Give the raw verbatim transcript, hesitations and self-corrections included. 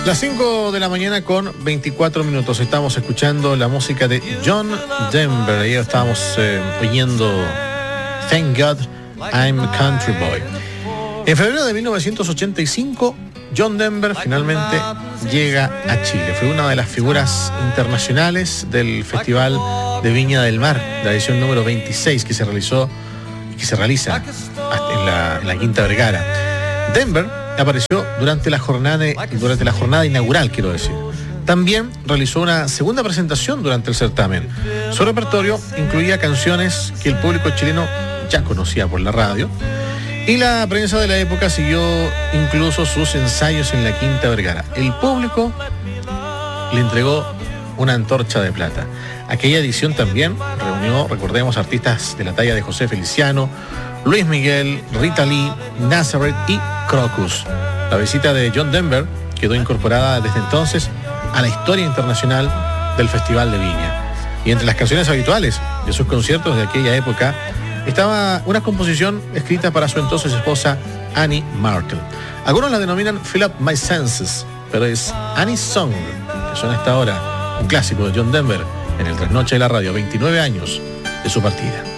Las cinco de la mañana con veinticuatro minutos. Estamos escuchando la música de John Denver. Ahí estábamos eh, oyendo Thank God I'm a Country Boy. En febrero de mil novecientos ochenta y cinco, John Denver finalmente llega a Chile. Fue una de las figuras internacionales del Festival de Viña del Mar, la edición número veintiséis que se realizó y que se realiza en la, en la Quinta Vergara. Denver apareció durante la jornada durante la jornada inaugural, quiero decir. También realizó una segunda presentación durante el certamen. Su repertorio incluía canciones que el público chileno ya conocía por la radio, y la prensa de la época siguió incluso sus ensayos en la Quinta Vergara. El público le entregó una antorcha de plata. Aquella edición también reunió, recordemos, artistas de la talla de José Feliciano, Luis Miguel, Rita Lee, Nazareth y Crocus. La visita de John Denver quedó incorporada desde entonces a la historia internacional del Festival de Viña. Y entre las canciones habituales de sus conciertos de aquella época estaba una composición escrita para su entonces esposa Annie Martel. Algunos la denominan Fill Up My Senses, pero es Annie's Song, que suena hasta ahora, un clásico de John Denver en el Trasnoche de la Radio, veintinueve años de su partida.